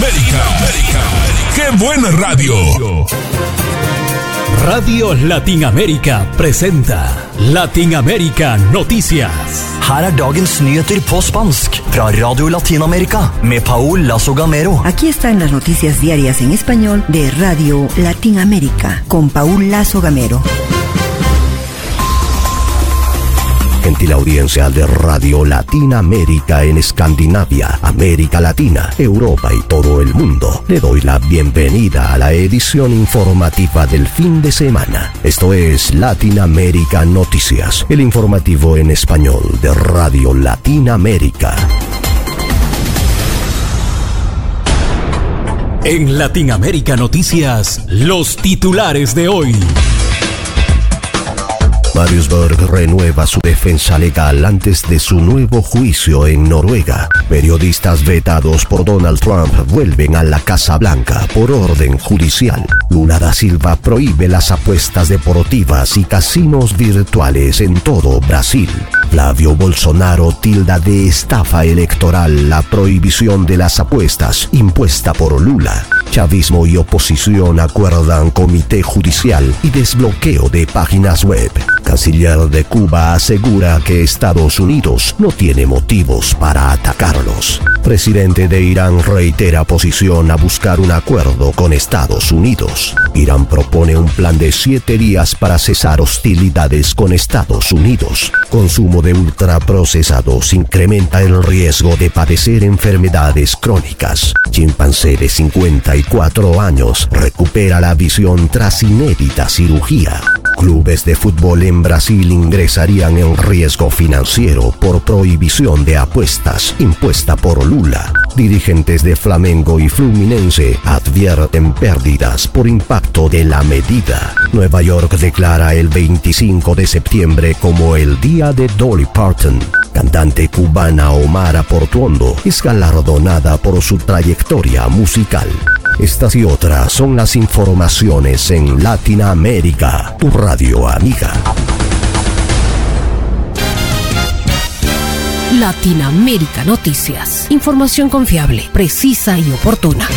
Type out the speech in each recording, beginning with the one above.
Latinoamérica. ¡Qué buena radio! Radio Latinamérica presenta Latinamérica Noticias. Her er dagens nyheter på spansk fra Radio Latinamerika med Paul Lazo Gamero. Aquí están las noticias diarias en español de Radio Latinamérica con Paul Lazo Gamero. Gentil audiencia de Radio Latinamérica en Escandinavia, América Latina, Europa y todo el mundo. Le doy la bienvenida a la edición informativa del fin de semana. Esto es Latinamérica Noticias, el informativo en español de Radio Latinamérica. En Latinamérica Noticias, los titulares de hoy. Marius Berg renueva su defensa legal antes de su nuevo juicio en Noruega. Periodistas vetados por Donald Trump vuelven a la Casa Blanca por orden judicial. Lula da Silva prohíbe las apuestas deportivas y casinos virtuales en todo Brasil. Flavio Bolsonaro tilda de estafa electoral la prohibición de las apuestas impuesta por Lula. Chavismo y oposición acuerdan comité judicial y desbloqueo de páginas web. Canciller de Cuba asegura que Estados Unidos no tiene motivos para atacarlos. Presidente de Irán reitera posición a buscar un acuerdo con Estados Unidos. Irán propone un plan de 7 días para cesar hostilidades con Estados Unidos. Consumo de ultraprocesados incrementa el riesgo de padecer enfermedades crónicas. Chimpancé de 54 años recupera la visión tras inédita cirugía. Clubes de fútbol en Brasil ingresarían en riesgo financiero por prohibición de apuestas impuesta por Lula. Dirigentes de Flamengo y Fluminense advierten pérdidas por impacto de la medida. Nueva York declara el 25 de septiembre como el día de Dolly Parton. Cantante cubana Omara Portuondo es galardonada por su trayectoria musical. Estas y otras son las informaciones en Latinoamérica, tu radio amiga. Latinoamérica Noticias. Información confiable, precisa y oportuna.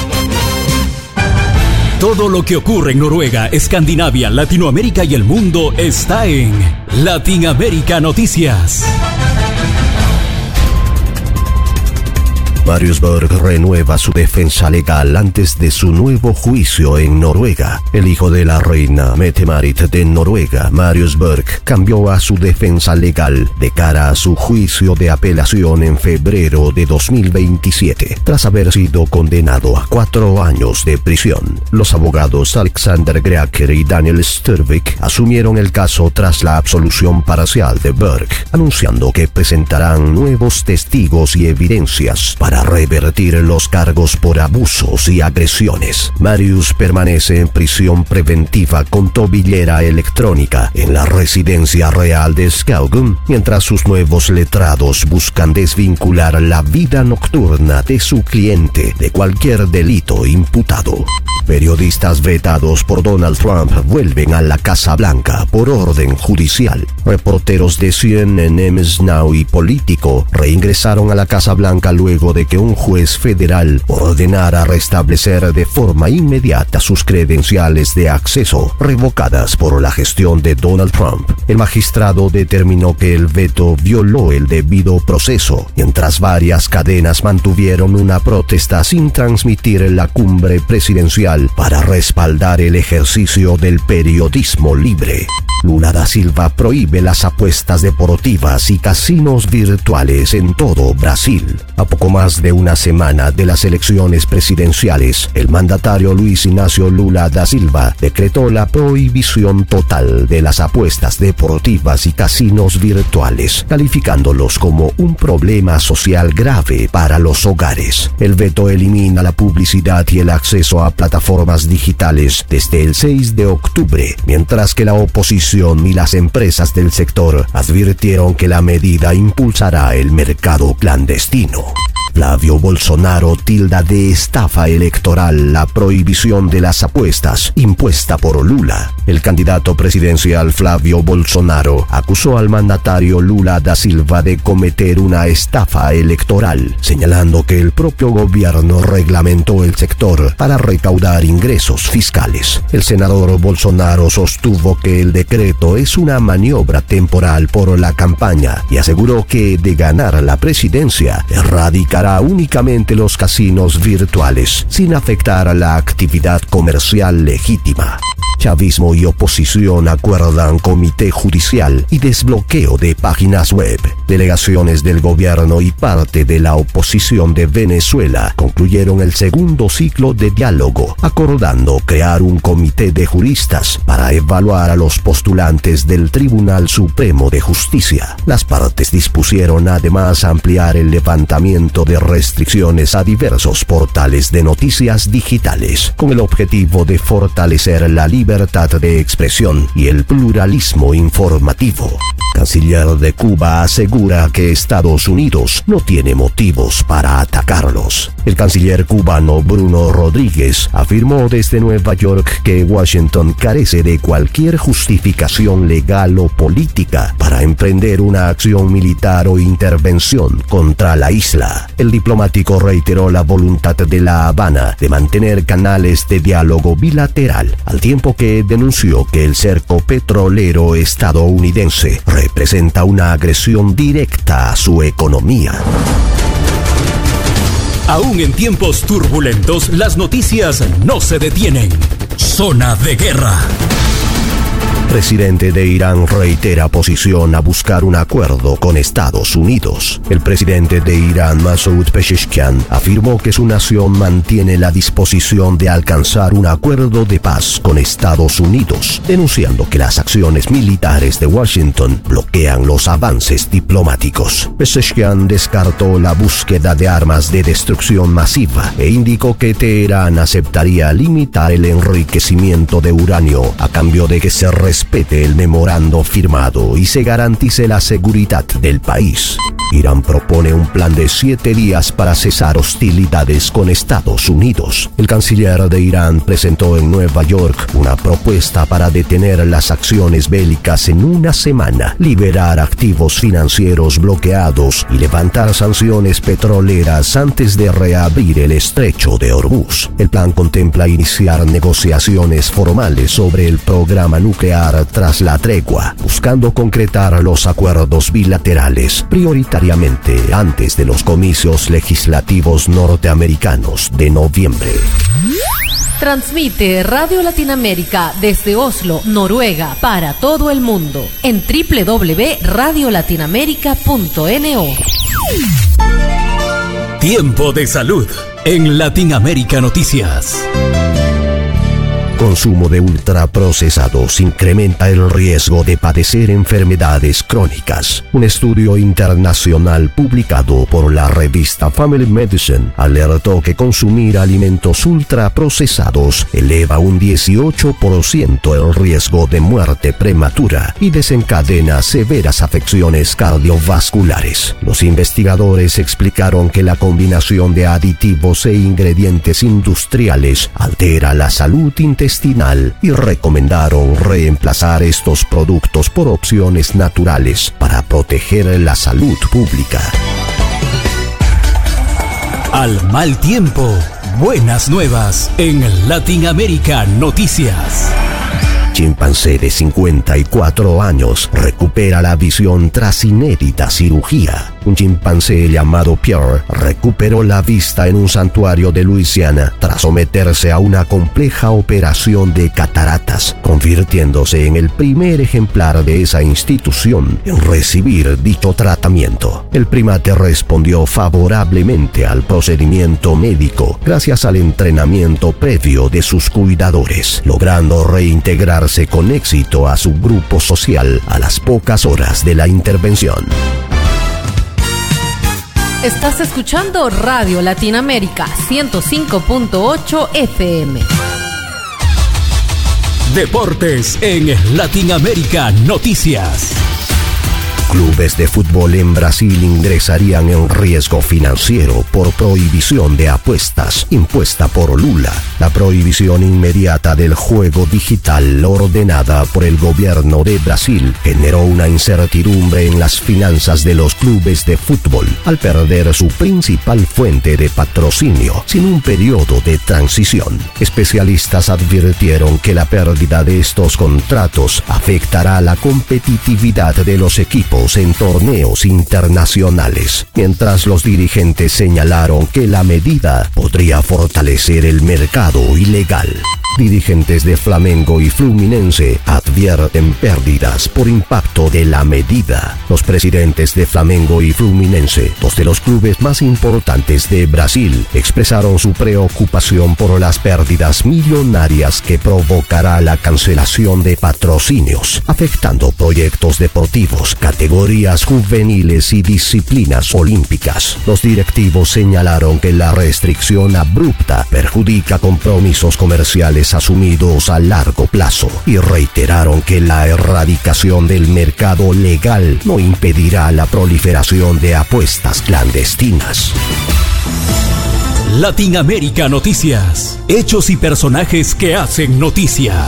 Todo lo que ocurre en Noruega, Escandinavia, Latinoamérica y el mundo está en Latinamérica Noticias. Marius Berg renueva su defensa legal antes de su nuevo juicio en Noruega. El hijo de la reina Mette-Marit de Noruega, Marius Berg, cambió a su defensa legal de cara a su juicio de apelación en febrero de 2027, tras haber sido condenado a 4 años de prisión. Los abogados Alexander Greaker y Daniel Sturvik asumieron el caso tras la absolución parcial de Berg, anunciando que presentarán nuevos testigos y evidencias para revertir los cargos por abusos y agresiones. Marius permanece en prisión preventiva con tobillera electrónica en la residencia real de Skaugum, mientras sus nuevos letrados buscan desvincular la vida nocturna de su cliente de cualquier delito imputado. Periodistas vetados por Donald Trump vuelven a la Casa Blanca por orden judicial. Reporteros de CNN Now y Político reingresaron a la Casa Blanca luego de que un juez federal ordenara restablecer de forma inmediata sus credenciales de acceso revocadas por la gestión de Donald Trump. El magistrado determinó que el veto violó el debido proceso, mientras varias cadenas mantuvieron una protesta sin transmitir la cumbre presidencial para respaldar el ejercicio del periodismo libre. Lula da Silva prohíbe las apuestas deportivas y casinos virtuales en todo Brasil. A poco más de una semana de las elecciones presidenciales, el mandatario Luis Ignacio Lula da Silva decretó la prohibición total de las apuestas deportivas y casinos virtuales, calificándolos como un problema social grave para los hogares. El veto elimina la publicidad y el acceso a plataformas digitales desde el 6 de octubre, mientras que la oposición y las empresas del sector advirtieron que la medida impulsará el mercado clandestino. Flavio Bolsonaro tilda de estafa electoral la prohibición de las apuestas impuesta por Lula. El candidato presidencial Flavio Bolsonaro acusó al mandatario Lula da Silva de cometer una estafa electoral, señalando que el propio gobierno reglamentó el sector para recaudar ingresos fiscales. El senador Bolsonaro sostuvo que el decreto es una maniobra temporal por la campaña y aseguró que de ganar la presidencia erradicará únicamente los casinos virtuales sin afectar a la actividad comercial legítima. Chavismo y oposición acuerdan comité judicial y desbloqueo de páginas web. Delegaciones del gobierno y parte de la oposición de Venezuela concluyeron el segundo ciclo de diálogo, acordando crear un comité de juristas para evaluar a los postulantes del Tribunal Supremo de Justicia. Las partes dispusieron además ampliar el levantamiento de restricciones a diversos portales de noticias digitales, con el objetivo de fortalecer la libertad de expresión y el pluralismo informativo. Canciller de Cuba asegura que Estados Unidos no tiene motivos para atacarlos. El canciller cubano Bruno Rodríguez afirmó desde Nueva York que Washington carece de cualquier justificación legal o política para emprender una acción militar o intervención contra la isla. El diplomático reiteró la voluntad de La Habana de mantener canales de diálogo bilateral, al tiempo que denunció que el cerco petrolero estadounidense representa una agresión directa a su economía. Aún en tiempos turbulentos, las noticias no se detienen. Zona de guerra. Presidente de Irán reitera posición a buscar un acuerdo con Estados Unidos. El presidente de Irán, Masoud Pezeshkian, afirmó que su nación mantiene la disposición de alcanzar un acuerdo de paz con Estados Unidos, denunciando que las acciones militares de Washington bloquean los avances diplomáticos. Pezeshkian descartó la búsqueda de armas de destrucción masiva e indicó que Teherán aceptaría limitar el enriquecimiento de uranio a cambio de que se respete el memorando firmado y se garantice la seguridad del país. Irán propone un plan de 7 días para cesar hostilidades con Estados Unidos. El canciller de Irán presentó en Nueva York una propuesta para detener las acciones bélicas en una semana, liberar activos financieros bloqueados y levantar sanciones petroleras antes de reabrir el estrecho de Hormuz. El plan contempla iniciar negociaciones formales sobre el programa nuclear tras la tregua, buscando concretar los acuerdos bilaterales prioritariamente antes de los comicios legislativos norteamericanos de noviembre. Transmite Radio Latinoamérica desde Oslo, Noruega, para todo el mundo en www.radiolatinoamerica.no. Tiempo de salud en Latinoamérica Noticias. Consumo de ultraprocesados incrementa el riesgo de padecer enfermedades crónicas. Un estudio internacional publicado por la revista Family Medicine alertó que consumir alimentos ultraprocesados eleva un 18% el riesgo de muerte prematura y desencadena severas afecciones cardiovasculares. Los investigadores explicaron que la combinación de aditivos e ingredientes industriales altera la salud intestinal y recomendaron reemplazar estos productos por opciones naturales para proteger la salud pública. Al mal tiempo, buenas nuevas en Latinoamérica Noticias. Chimpancé de 54 años recupera la visión tras inédita cirugía. Un chimpancé llamado Pierre recuperó la vista en un santuario de Luisiana tras someterse a una compleja operación de cataratas, convirtiéndose en el primer ejemplar de esa institución en recibir dicho tratamiento. El primate respondió favorablemente al procedimiento médico gracias al entrenamiento previo de sus cuidadores, logrando reintegrarse con éxito a su grupo social a las pocas horas de la intervención. Estás escuchando Radio Latinoamérica 105.8 FM. Deportes en Latinoamérica Noticias. Clubes de fútbol en Brasil ingresarían en riesgo financiero por prohibición de apuestas impuesta por Lula. La prohibición inmediata del juego digital ordenada por el gobierno de Brasil generó una incertidumbre en las finanzas de los clubes de fútbol al perder su principal fuente de patrocinio sin un periodo de transición. Especialistas advirtieron que la pérdida de estos contratos afectará la competitividad de los equipos en torneos internacionales, mientras los dirigentes señalaron que la medida podría fortalecer el mercado ilegal. Dirigentes de Flamengo y Fluminense advierten pérdidas por impacto de la medida. Los presidentes de Flamengo y Fluminense, dos de los clubes más importantes de Brasil, expresaron su preocupación por las pérdidas millonarias que provocará la cancelación de patrocinios, afectando proyectos deportivos, categorías juveniles y disciplinas olímpicas. Los directivos señalaron que la restricción abrupta perjudica compromisos comerciales asumidos a largo plazo y reiteraron que la erradicación del mercado legal no impedirá la proliferación de apuestas clandestinas. Latinoamérica Noticias. Hechos y personajes que hacen noticia.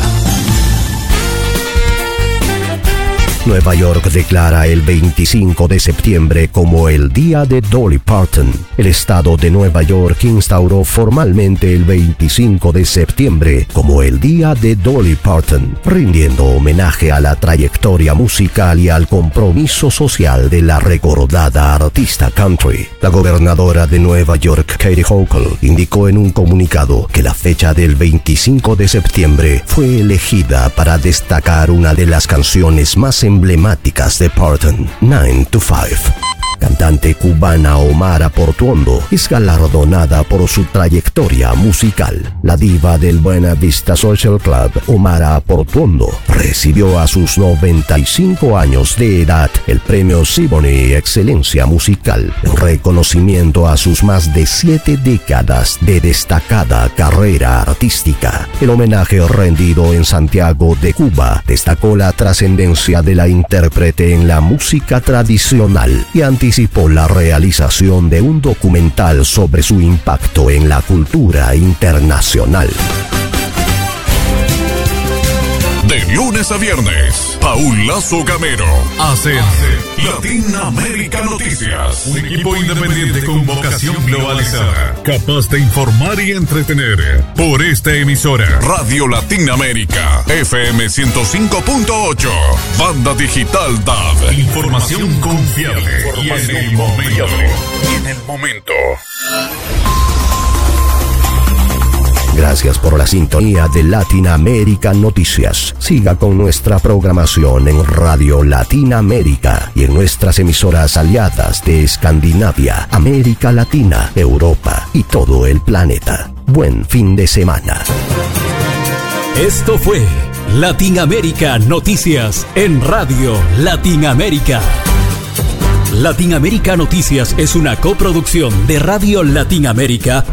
Nueva York declara el 25 de septiembre como el Día de Dolly Parton. El estado de Nueva York instauró formalmente el 25 de septiembre como el Día de Dolly Parton, rindiendo homenaje a la trayectoria musical y al compromiso social de la recordada artista country. La gobernadora de Nueva York, Kathy Hochul, indicó en un comunicado que la fecha del 25 de septiembre fue elegida para destacar una de las canciones más emblemáticas de Parton, 9 to 5. Cantante cubana Omara Portuondo es galardonada por su trayectoria musical. La diva del Buena Vista Social Club, Omara Portuondo, recibió a sus 95 años de edad el premio Siboney Excelencia Musical, en reconocimiento a sus más de 7 décadas de destacada carrera artística. El homenaje rendido en Santiago de Cuba destacó la trascendencia de la intérprete en la música tradicional y anticipó la realización de un documental sobre su impacto en la cultura internacional. De lunes a viernes, Paul Lazo Gamero hace Latinoamérica Noticias. Un equipo independiente con vocación globalizada, capaz de informar y entretener. Por esta emisora, Radio Latinoamérica, FM 105.8, Banda Digital DAB. Información confiable y en el momento. Gracias por la sintonía de Latinoamérica Noticias. Siga con nuestra programación en Radio Latinoamérica y en nuestras emisoras aliadas de Escandinavia, América Latina, Europa y todo el planeta. Buen fin de semana. Esto fue Latinoamérica Noticias en Radio Latinoamérica. Latinoamérica Noticias es una coproducción de Radio Latinoamérica